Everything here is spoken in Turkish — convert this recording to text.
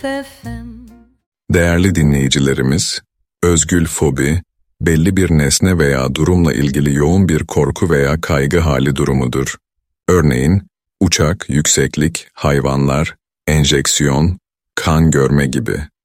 FFM. Değerli dinleyicilerimiz, özgül fobi, belli bir nesne veya durumla ilgili yoğun bir korku veya kaygı hali durumudur. Örneğin, uçak, yükseklik, hayvanlar, enjeksiyon, kan görme gibi.